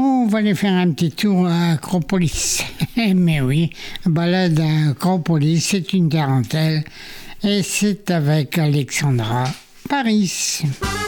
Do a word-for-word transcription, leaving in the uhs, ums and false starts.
On va aller faire un petit tour à Acropolis. Mais oui, balade à Acropolis, c'est une tarentelle. Et c'est avec Alexandra Paris.